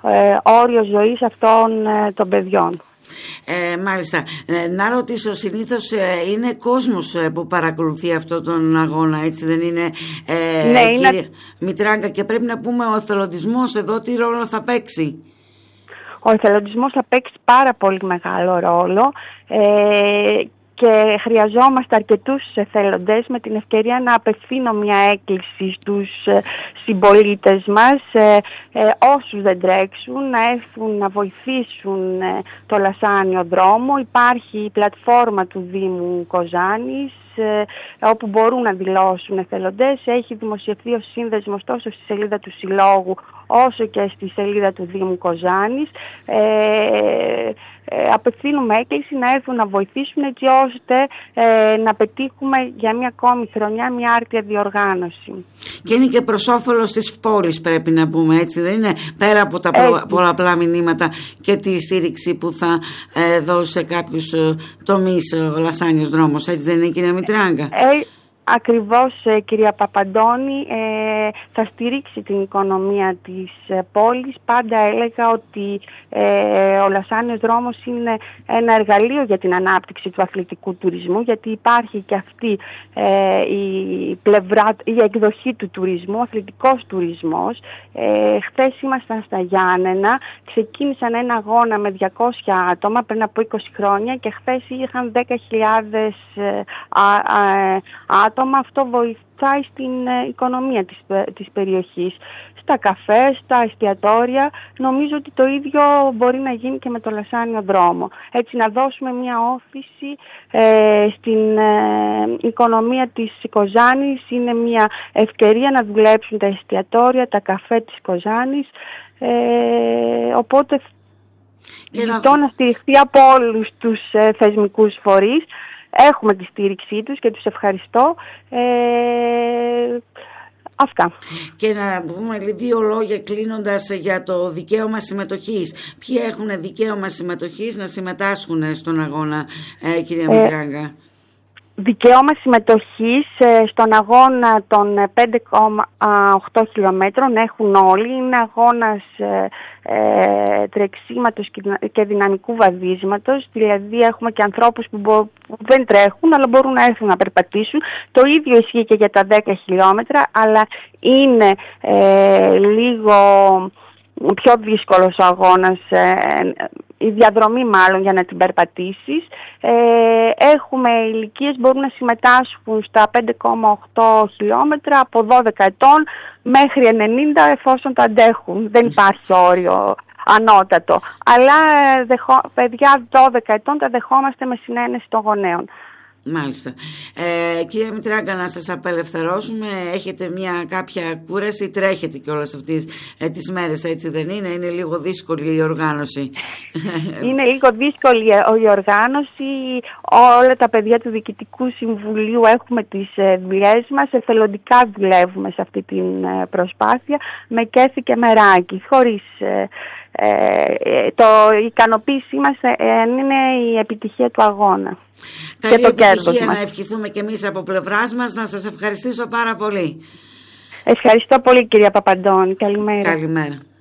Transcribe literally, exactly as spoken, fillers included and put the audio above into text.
ε, όριο ζωής αυτών ε, των παιδιών. Ε, μάλιστα. Ε, να ρωτήσω, συνήθως ε, είναι κόσμος ε, που παρακολουθεί αυτόν τον αγώνα, έτσι δεν είναι, ε, ναι, κύριε είναι... Μητράγκα, και πρέπει να πούμε ο εθελοντισμός εδώ τι ρόλο θα παίξει? Ο εθελοντισμός θα παίξει πάρα πολύ μεγάλο ρόλο ε, και χρειαζόμαστε αρκετούς εθελοντές. Με την ευκαιρία να απευθύνω μια έκκληση στους συμπολίτες μας, ε, ε, όσους δεν τρέξουν, να έρθουν να βοηθήσουν ε, το Λασάνιο Δρόμο. Υπάρχει η πλατφόρμα του Δήμου Κοζάνης, ε, όπου μπορούν να δηλώσουν εθελοντές. Έχει δημοσιευθεί ο σύνδεσμος τόσο στη σελίδα του Συλλόγου όσο και στη σελίδα του Δήμου Κοζάνης. Ε, ε, απευθύνουμε έκκληση να έρθουν να βοηθήσουν, έτσι ώστε ε, να πετύχουμε για μια ακόμη χρονιά μια άρτια διοργάνωση. Και είναι και προς όφελος της πόλης, πρέπει να πούμε, έτσι δεν είναι? Πέρα από τα έτσι. πολλαπλά μηνύματα και τη στήριξη που θα ε, δώσει σε κάποιους ε, τομείς ο Λασάνιος Δρόμος, έτσι δεν είναι, κυρία Μητράγκα? Ε, Ακριβώς, κυρία Παπαντώνη, ε, θα στηρίξει την οικονομία της ε, πόλης. Πάντα έλεγα ότι ε, ο Λασάνιος Δρόμος είναι ένα εργαλείο για την ανάπτυξη του αθλητικού τουρισμού, γιατί υπάρχει και αυτή ε, η πλευρά, η εκδοχή του τουρισμού, ο αθλητικός τουρισμός. Ε, χθες ήμασταν στα Γιάννενα, ξεκίνησαν ένα αγώνα με διακόσια άτομα πριν από είκοσι χρόνια και χθες είχαν δέκα χιλιάδες ε, άτομα. Αυτό βοηθάει στην ε, οικονομία της, της περιοχής. Στα καφέ, στα εστιατόρια, νομίζω ότι το ίδιο μπορεί να γίνει και με το Λασάνιο Δρόμο. Έτσι να δώσουμε μια όθηση ε, στην ε, οικονομία της Κοζάνης. Είναι μια ευκαιρία να δουλέψουν τα εστιατόρια, τα καφέ της Κοζάνης. Ε, οπότε ζητώ να... να στηριχθεί από όλους τους ε, θεσμικούς φορείς. Έχουμε τη στήριξή τους και τους ευχαριστώ. Ε, αυτά. Και να πούμε δύο λόγια κλείνοντας για το δικαίωμα συμμετοχής. Ποιοι έχουν δικαίωμα συμμετοχής να συμμετάσχουν στον αγώνα, ε, κυρία ε, Μητράγκα? Δικαίωμα συμμετοχής στον αγώνα των πέντε κόμμα οκτώ χιλιόμετρων έχουν όλοι. Είναι αγώνας ε, τρεξίματος και δυναμικού βαδίσματος. Δηλαδή έχουμε και ανθρώπους που, μπο, που δεν τρέχουν αλλά μπορούν να έρθουν να περπατήσουν. Το ίδιο ισχύει και για τα δέκα χιλιόμετρα, αλλά είναι ε, λίγο πιο δύσκολος ο αγώνας, ε, η διαδρομή μάλλον για να την περπατήσεις. Ε, έχουμε ηλικίες, μπορούν να συμμετάσχουν στα πέντε κόμμα οκτώ χιλιόμετρα από δώδεκα ετών μέχρι ενενήντα εφόσον το αντέχουν. Δεν υπάρχει όριο ανώτατο. Αλλά δεχο, παιδιά δώδεκα ετών τα δεχόμαστε με συνένεση των γονέων. Μάλιστα. Ε, κυρία Μητράγκα, να σας απελευθερώσουμε. Έχετε μια κάποια κούραση, τρέχετε κιόλας αυτές ε, τις μέρες, έτσι δεν είναι? Είναι λίγο δύσκολη η οργάνωση. Είναι λίγο δύσκολη η οργάνωση. Όλα τα παιδιά του Διοικητικού Συμβουλίου έχουμε τις δουλειές μας. Εθελοντικά δουλεύουμε σε αυτή την προσπάθεια με κέφι και μεράκι, χωρίς... Ε, το η ικανοποίησή μας ε, είναι η επιτυχία του αγώνα. Καλή και το επιτυχία να ευχηθούμε και εμείς από πλευράς μας. Να σας ευχαριστήσω πάρα πολύ. Ευχαριστώ πολύ, κυρία Παπαντώνη. Καλημέρα. Καλημέρα.